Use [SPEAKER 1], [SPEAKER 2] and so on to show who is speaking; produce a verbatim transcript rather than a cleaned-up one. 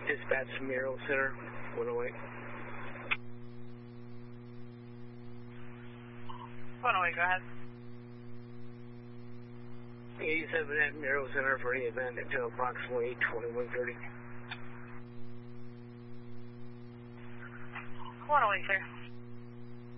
[SPEAKER 1] Dispatch from Miro Center, one oh eight.
[SPEAKER 2] one oh eight, go ahead.
[SPEAKER 1] eighty-seven at Miro Center for any event until approximately twenty-one thirty.
[SPEAKER 2] one oh eight, clear.